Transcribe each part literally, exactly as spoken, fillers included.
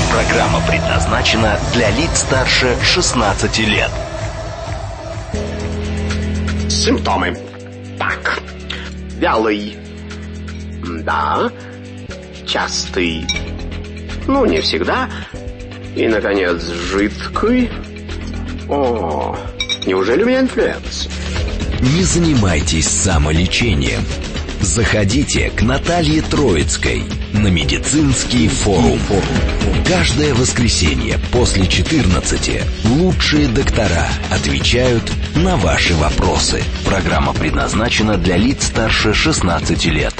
Программа предназначена для лиц старше шестнадцати лет. Симптомы. Так. Вялый. Да. Частый. Ну, не всегда. И, наконец, жидкий. О, неужели у меня инфлюенс? Не занимайтесь самолечением. Заходите к Наталье Троицкой на медицинский форум. Каждое воскресенье после четырнадцати лучшие доктора отвечают на ваши вопросы. Программа предназначена для лиц старше шестнадцати лет.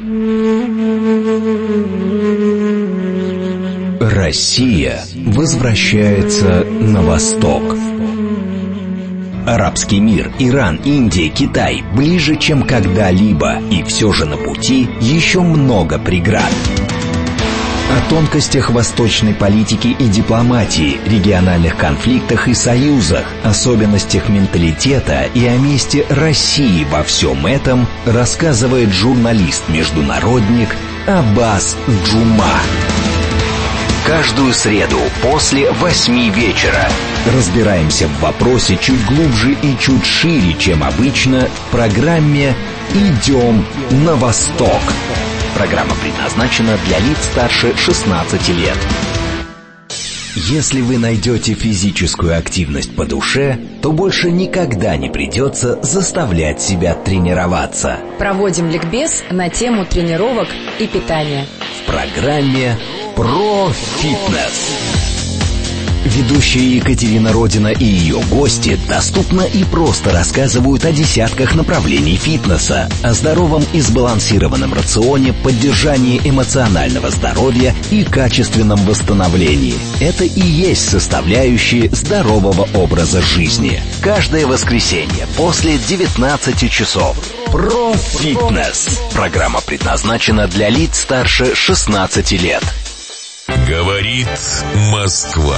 Россия возвращается на восток. Арабский мир, Иран, Индия, Китай ближе, чем когда-либо, и все же на пути еще много преград. О тонкостях восточной политики и дипломатии, региональных конфликтах и союзах, особенностях менталитета и о месте России во всем этом рассказывает журналист-международник Аббас Джума. Каждую среду после восьми вечера разбираемся в вопросе чуть глубже и чуть шире, чем обычно, в программе «Идем на восток». Программа предназначена для лиц старше шестнадцати лет. Если вы найдете физическую активность по душе, то больше никогда не придется заставлять себя тренироваться. Проводим ликбез на тему тренировок и питания. В программе «Про фитнес». Ведущая Екатерина Родина и ее гости доступно и просто рассказывают о десятках направлений фитнеса, о здоровом и сбалансированном рационе, поддержании эмоционального здоровья и качественном восстановлении. Это и есть составляющие здорового образа жизни. Каждое воскресенье после девятнадцати часов. Про фитнес. Программа предназначена для лиц старше шестнадцати лет. Говорит Москва.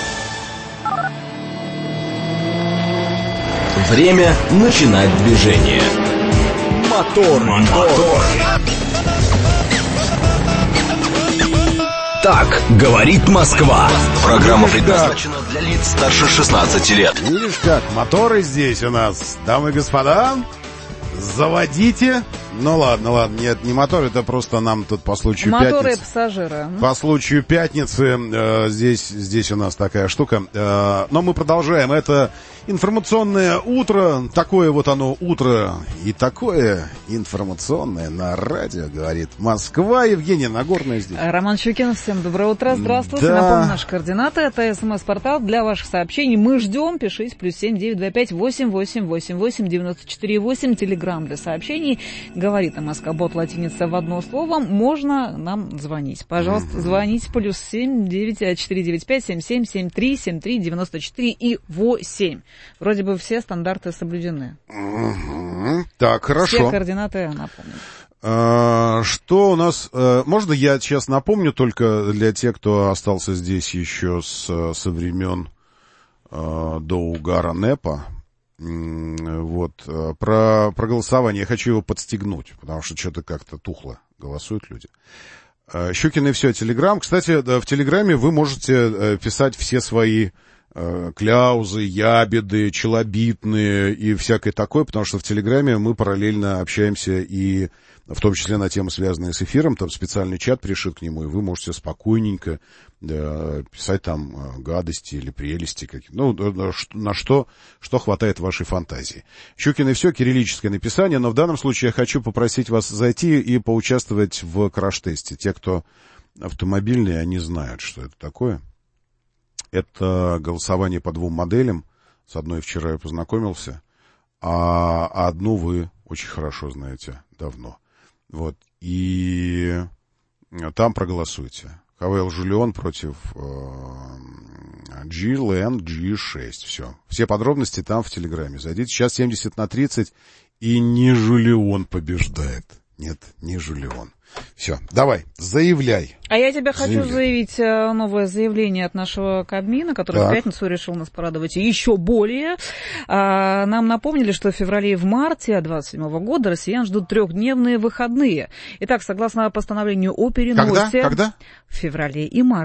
Время начинать движение. Мотор, мотор. Так говорит Москва. Программа предназначена для лиц старше шестнадцати лет. Видишь как, моторы здесь у нас, дамы и господа. Заводите. Ну ладно, ладно, нет, не мотор, это просто нам тут по случаю Моторы пятницы. Моторы и пассажиры. По случаю пятницы э, здесь, здесь у нас такая штука. Э, но мы продолжаем. Это информационное утро. Такое вот оно утро. И такое информационное на радио, говорит Москва. Евгения Нагорная здесь. Роман Щукин, всем доброе утро. Здравствуйте. Да. Напомню наши координаты. Это СМС-портал для ваших сообщений. Мы ждем. Пишите. Плюс семь девять два пять восемь восемь восемь восемь девяносто четыре восемь. Телеграмм для сообщений. Говорит МСК Бот латиница в одно слово. Можно нам звонить. Пожалуйста, mm-hmm. звоните. Плюс семь девять четыре девять пять семь семь семь три семь три девяносто четыре и восемь. Вроде бы все стандарты соблюдены. Mm-hmm. Так, хорошо. Все координаты напомню. А, что у нас... А, можно я сейчас напомню только для тех, кто остался здесь еще с, со времен а, до угара НЭПа. Вот, про, про голосование. Я хочу его подстегнуть, потому что что-то как-то тухло голосуют люди. Щукин и все, Телеграм. Кстати, в Телеграме вы можете писать все свои кляузы, ябеды, челобитные и всякое такое, потому что в Телеграме мы параллельно общаемся и в том числе на темы, связанные с эфиром. Там специальный чат пришит к нему, и вы можете спокойненько да, писать там гадости или прелести какие-то. Ну, на что, что хватает вашей фантазии. Щукин и все, кириллическое написание, но в данном случае я хочу попросить вас зайти и поучаствовать в краш-тесте. Те, кто автомобильные, они знают, что это такое. Это голосование по двум моделям. С одной вчера я познакомился, а одну вы очень хорошо знаете давно. Вот. И там проголосуйте. ХВЛ Жулион против G-Land джи шесть. Все. Все подробности там в Телеграме. Зайдите. Сейчас семьдесят на тридцать. И не Жулион побеждает. Нет, не Жулион. Все, давай, заявляй. А я тебе хочу Заявляй. заявить новое заявление от нашего Кабмина, который так. в пятницу решил нас порадовать еще более. А, нам напомнили, что в феврале и в марте двадцать седьмого года россиян ждут трехдневные выходные. Итак, согласно постановлению о переносе... Когда? Когда? В феврале и марте.